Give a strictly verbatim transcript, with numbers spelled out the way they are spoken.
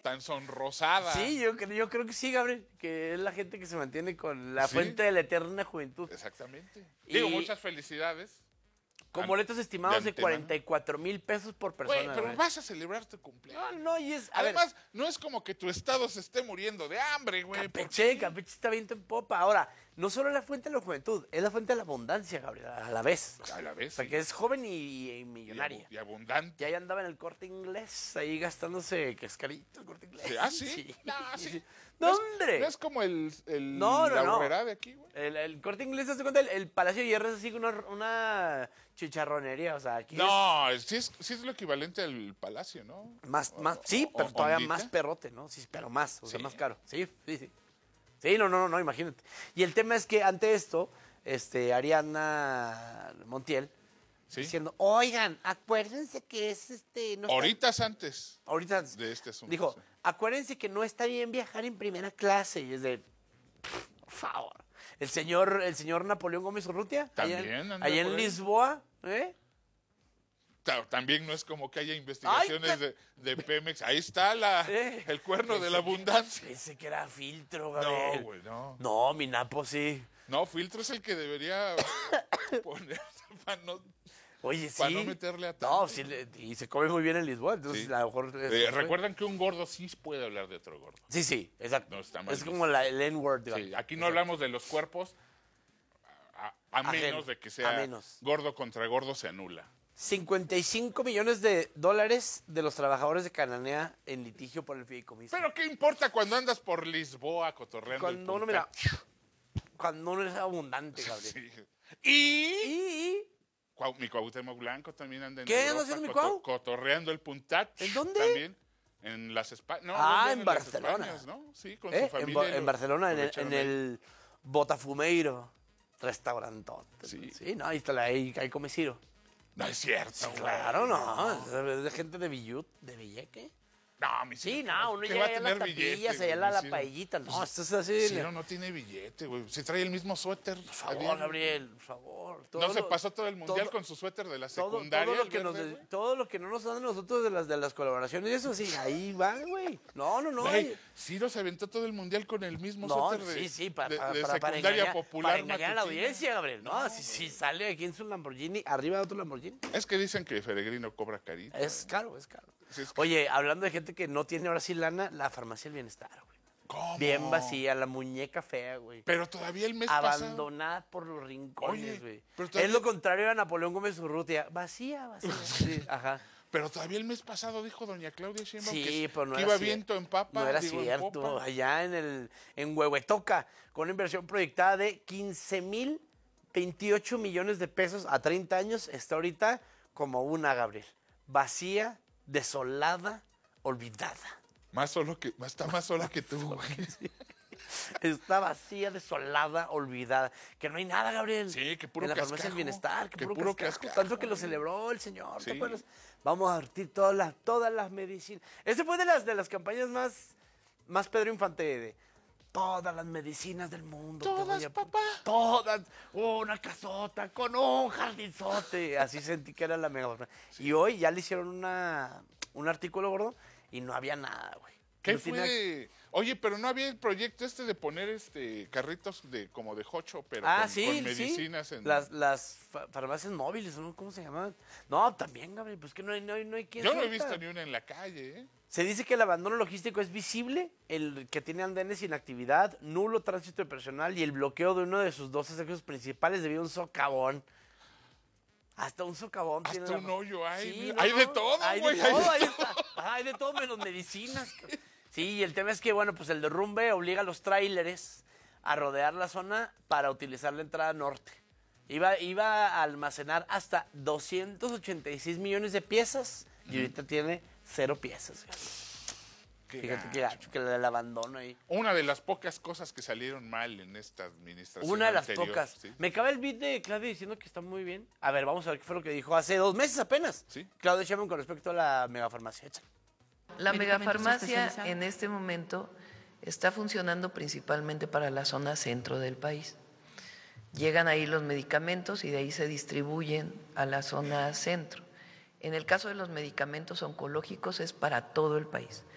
tan sonrosada. Sí, yo, cre- yo creo que sí, Gabriel, que es la gente que se mantiene con la Sí. fuente de la eterna juventud. Exactamente. Y- Digo, muchas felicidades. Con An- boletos estimados de de antemano. cuarenta y cuatro mil pesos por Güey, persona. pero güey. vas a celebrar tu cumpleaños. No, no, y es. A Además, no es como que tu estado se esté muriendo de hambre, güey. ver, ¿por Campeche, qué? Campeche está viento en popa. Ahora, no solo es la fuente de la juventud, es la fuente de la abundancia, Gabriel, a la vez. A la vez. O sea, sí. que es joven y, y Y millonaria. abu- Y abundante. Y ahí andaba en el Corte Inglés, ahí gastándose cascarito el Corte Inglés. Sí, ¿ah, sí? No, sí. No, es- hombre. No es como el, el No, no, la no. Aurrera de aquí, güey. El, el Corte Inglés, ¿te cuenta? El, el Palacio de Hierro es así una, una chicharronería, o sea, aquí No, sí es, sí es lo equivalente al Palacio, ¿no? es más, O- más, sí, o- pero o- todavía ondita. más perrote, ¿no? Sí, pero más, o sea, Sí. más caro. Sí, sí, sí. Sí, no, no, no, no, imagínate. Y el tema es que ante esto, este, Ariana Montiel, Sí. diciendo, oigan, acuérdense que es este... No está- Horitas antes ahorita de este asunto. dijo, sí. acuérdense que no está bien viajar en primera clase. Y es de, por favor. El señor, el señor Napoleón Gómez Urrutia, allá, También en- anda allá por en ahí. Lisboa, ¿eh? Ta- También no es como que haya investigaciones Ay, de, de Pemex. Ahí está la, Eh, el cuerno de la abundancia. Pensé que era filtro, No, Gabriel. güey, no. No, mi Napo sí. No, filtro es el que debería ponerse para no... Oye, sí. Para no meterle a tanto. No, sí, le- y se come muy bien en Lisboa, entonces Sí. a lo mejor... eso Eh, fue. Recuerdan que un gordo sí puede hablar de otro gordo. Sí, sí, exacto. No está mal es visto. como la, el N-word. Sí, digamos. aquí no hablamos de los cuerpos, a, a Ajeno, menos de que a sea menos. gordo contra gordo se anula. cincuenta y cinco millones de dólares de los trabajadores de Cananea en litigio por el fideicomiso. Pero ¿qué importa cuando andas por Lisboa cotorreando el Cuando uno, punta? mira, cuando uno es abundante, Gabriel. Sí. Y Y... Cuau- mi Cuauhtémoc Blanco también anda en ¿Qué anda Europa haciendo mi coto- Cuau? cotorreando el puntat. ¿En dónde? También. En las Españas. No, Ah, no, en las Barcelona. Españas, ¿no? Sí, con ¿Eh? su En, familia. Bo- y en lo- Barcelona, en lo el, echaron en ahí. el Botafumeiro restaurantote. Sí. Sí, no, ahí está la, ahí, ahí come Ciro. No es cierto, güey. Claro, no, es de gente de Villut, de Villeque. No, mi Sí, Ciro, no, uno ¿qué llega va allá a las tapillas, allá a la, la Ciro? paellita. No, esto es así. Ciro no tiene billete, güey. Se trae el mismo suéter. Por favor, Gabriel, por favor. Todo No se lo- pasó todo el mundial todo- con su suéter de la todo, secundaria. todo, lo el que nos, verde, de- güey. todo lo que no nos dan a nosotros de las, de las colaboraciones y eso, sí, ahí va, güey. No, no, no. Güey, ahí- Ciro se aventó todo el mundial con el mismo No, suéter de, sí, sí, para, de- para, de para, para secundaria engañar, popular para engañar a la matutina. audiencia, Gabriel. No, si sí, sale aquí en su Lamborghini, arriba de otro Lamborghini. Es que dicen que Peregrino cobra carito. Es caro, es caro. Sí, es que- Oye, hablando de gente que no tiene ahora sí lana, la farmacia del bienestar, güey. ¿Cómo? Bien vacía, la muñeca fea, güey. Pero todavía el mes pasado. Abandonada por los rincones, Oye, güey. pero todavía- Es lo contrario a Napoleón Gómez Urrutia. Vacía, vacía. Sí, ajá. Pero todavía el mes pasado dijo doña Claudia Sheinbaum Sí, que, pero no que era iba cier- viento en papa. No era digo, en cierto. popa. Allá en el en Huehuetoca, con una inversión proyectada de quince mil veintiocho millones de pesos a treinta años, está ahorita como una, Gabriel. Vacía, desolada, olvidada. Más solo que, está más sola que tú, güey. Está vacía, desolada, olvidada. Que no hay nada, Gabriel. Sí, que puro En la farmacia cascajo. del bienestar, que, Que puro, puro cascajo. cascajo, Tanto que lo güey. celebró el señor, ¿te Sí. acuerdas? Vamos a vertir todas las, todas las medicinas. Ese fue de las, de las campañas más, más Pedro Infante de todas las medicinas del mundo. te Todas, voy a- papá. Todas. Una casota con un jardinzote. Así sentí que era la mega. Y hoy ya le hicieron una, un artículo gordo y no había nada, güey. ¿Qué No fue tenía- de- Oye, pero no había el proyecto este de poner este carritos de como de jocho, pero Ah, con, sí, con sí. medicinas en... Las, las fa- farmacias móviles, ¿no? ¿Cómo se llaman? No, también, Gabriel, pues que no hay, no hay, no hay quien Yo no he surta. visto ni una en la calle, ¿eh? Se dice que el abandono logístico es visible, el que tiene andenes sin actividad, nulo tránsito de personal y el bloqueo de uno de sus dos accesos principales debido a un socavón. Hasta un socavón. Hasta tiene la- un hoyo hay, Sí, mira, no, hay de no, todo, Hay güey, de hay de todo, hay de, ajá, hay de todo menos medicinas. Sí, y el tema es que, bueno, pues el derrumbe obliga a los tráileres a rodear la zona para utilizar la entrada norte. Iba, iba a almacenar hasta doscientos ochenta y seis millones de piezas y ahorita tiene cero piezas. güey. Qué Fíjate qué gacho. gacho, que el abandono ahí. Una de las pocas cosas que salieron mal en esta administración Una de las anterior, pocas. ¿sí? Me cabe el beat de Claudia diciendo que está muy bien. A ver, vamos a ver qué fue lo que dijo hace dos meses apenas. Sí. Claudia Sheinbaum con respecto a la megafarmacia. Échale. La Medicamentos megafarmacia especializados. en este momento está funcionando principalmente para la zona centro del país. Llegan ahí los medicamentos y de ahí se distribuyen a la zona centro. En el caso de los medicamentos oncológicos es para todo el país.